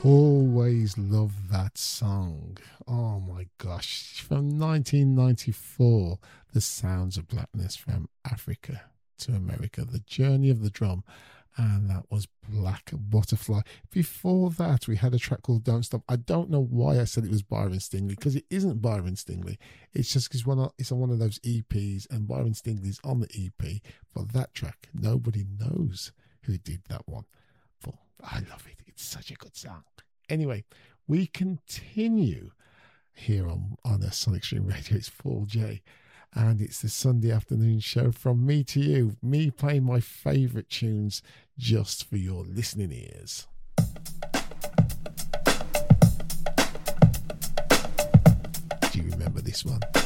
Always love that song. Oh my gosh. From 1994, The Sounds of Blackness from Africa to America, The Journey of the Drum. And that was Black Butterfly. Before that, we had a track called Don't Stop. I don't know why I said it was Byron Stingley, because it isn't Byron Stingley. It's just because it's on one of those EPs, and Byron Stingley's on the EP for that track. Nobody knows who did that one. But I love it. It's such a good song. Anyway, we continue here on a Sonic Stream Radio. It's 4J. And it's the Sunday afternoon show from me to you, me playing my favourite tunes just for your listening ears. Do you remember this one?